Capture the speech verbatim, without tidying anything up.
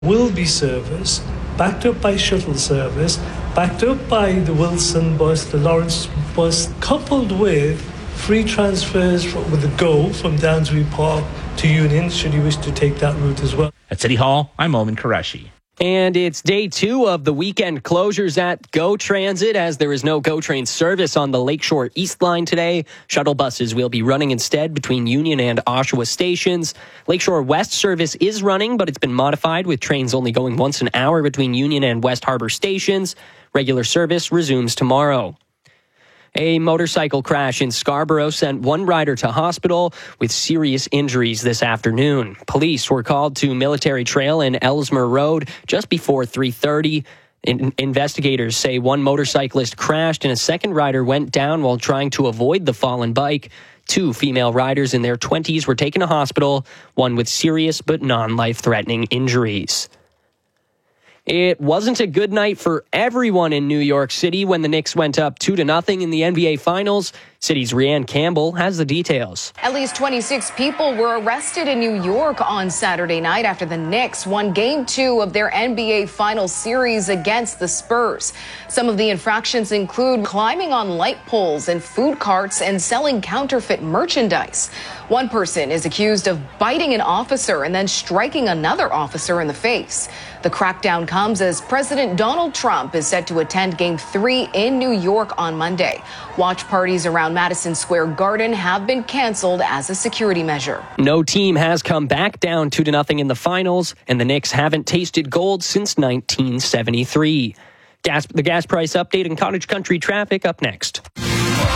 will be service, backed up by shuttle service, backed up by the Wilson bus, the Lawrence bus, coupled with free transfers from, with the GO from Downsbury Park to Union, should you wish to take that route as well. At City Hall, I'm Omen Qureshi. And it's day two of the weekend closures at GO Transit, as there is no GO train service on the Lakeshore East Line today. Shuttle buses will be running instead between Union and Oshawa stations. Lakeshore West service is running, but it's been modified with trains only going once an hour between Union and West Harbour stations. Regular service resumes tomorrow. A motorcycle crash in Scarborough sent one rider to hospital with serious injuries this afternoon. Police were called to Military Trail and Ellesmere Road just before three thirty. In- investigators say one motorcyclist crashed and a second rider went down while trying to avoid the fallen bike. Two female riders in their twenties were taken to hospital, one with serious but non-life-threatening injuries. It wasn't a good night for everyone in New York City when the Knicks went up two to nothing in the N B A Finals. City's Rianne Campbell has the details. At least twenty-six people were arrested in New York on Saturday night after the Knicks won game two of their N B A Finals series against the Spurs. Some of the infractions include climbing on light poles and food carts and selling counterfeit merchandise. One person is accused of biting an officer and then striking another officer in the face. The crackdown comes as President Donald Trump is set to attend Game three in New York on Monday. Watch parties around Madison Square Garden have been canceled as a security measure. No team has come back down two to nothing in the finals, and the Knicks haven't tasted gold since nineteen seventy-three. Gas, the gas price update and cottage country traffic up next.